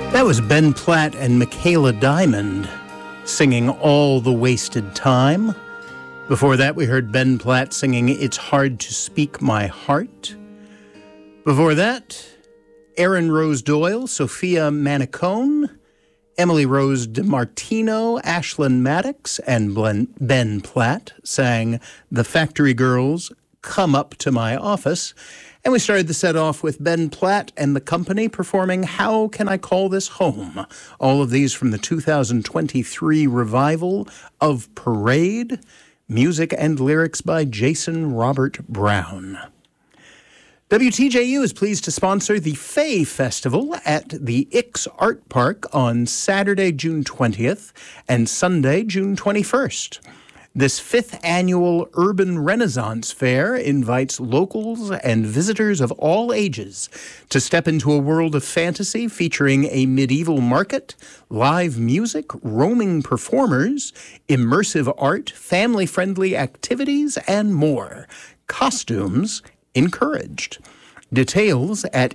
That was Ben Platt and Michaela Diamond singing All the Wasted Time. Before that, we heard Ben Platt singing It's Hard to Speak My Heart. Before that, Erin Rose Doyle, Sophia Manicone, Emily Rose DiMartino, Ashlyn Maddox, and Ben Platt sang The Factory Girls, Come Up to My Office. And we started the set off with Ben Platt and the company performing How Can I Call This Home? All of these from the 2023 revival of Parade, music and lyrics by Jason Robert Brown. WTJU is pleased to sponsor the Fay Festival at the Ix Art Park on Saturday, June 20th and Sunday, June 21st. This 5th annual Urban Renaissance Fair invites locals and visitors of all ages to step into a world of fantasy featuring a medieval market, live music, roaming performers, immersive art, family-friendly activities, and more. Costumes encouraged. Details at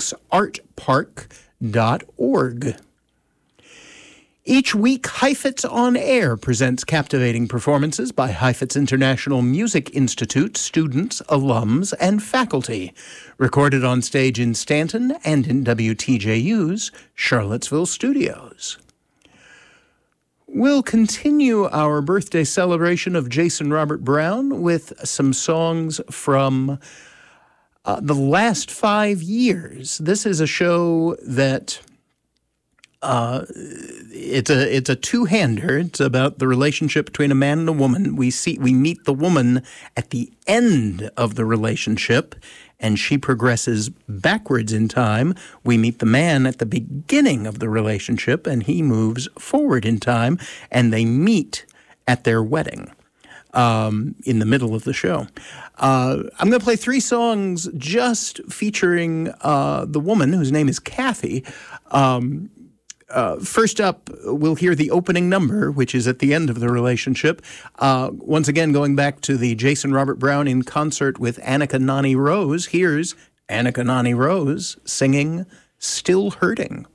ixartpark.org. Each week, Heifetz On Air presents captivating performances by Heifetz International Music Institute students, alums, and faculty, recorded on stage in Stanton and in WTJU's Charlottesville studios. We'll continue our birthday celebration of Jason Robert Brown with some songs from the last 5 years. This is a show that it's a two-hander. It's about the relationship between a man and a woman. We meet the woman at the end of the relationship, and she progresses backwards in time. We meet the man at the beginning of the relationship, and he moves forward in time, and they meet at their wedding in the middle of the show. I'm going to play 3 songs just featuring the woman, whose name is Kathy. First up, we'll hear the opening number, which is at the end of the relationship. Once again, going back to the Jason Robert Brown in concert with Annika Nani Rose, here's Annika Nani Rose singing Still Hurting.